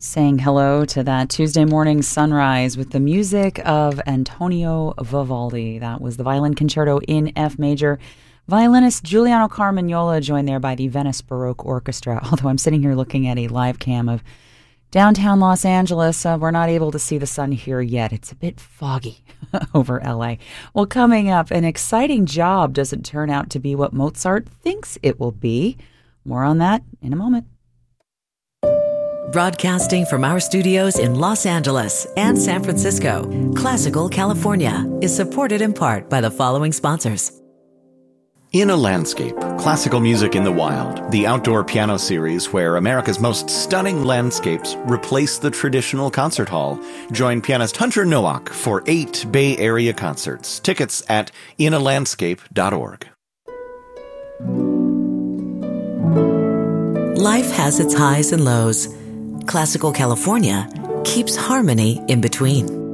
Saying hello to that Tuesday morning sunrise with the music of Antonio Vivaldi. That was the Violin Concerto in F major. Violinist Giuliano Carmagnola joined there by the Venice Baroque Orchestra. Although I'm sitting here looking at a live cam of downtown Los Angeles, we're not able to see the sun here yet. It's a bit foggy over LA. Well, coming up, an exciting job doesn't turn out to be what Mozart thinks it will be. More on that in a moment. Broadcasting from our studios in Los Angeles and San Francisco, Classical California is supported in part by the following sponsors. In a Landscape, Classical Music in the Wild, the outdoor piano series where America's most stunning landscapes replace the traditional concert hall. Join pianist Hunter Nowak for 8 Bay Area concerts. Tickets at inalandscape.org. Life has its highs and lows. Classical California keeps harmony in between.